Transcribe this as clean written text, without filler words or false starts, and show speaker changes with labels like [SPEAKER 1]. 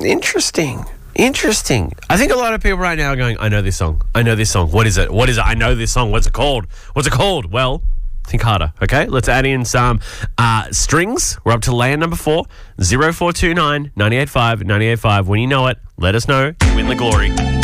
[SPEAKER 1] Interesting. I think a lot of people right now are going, I know this song. What is it? I know this song. What's it called? Well, think harder, okay? Let's add in some strings. We're up to layer number 4, 0429 985 985. When you know it, let us know. You win the glory.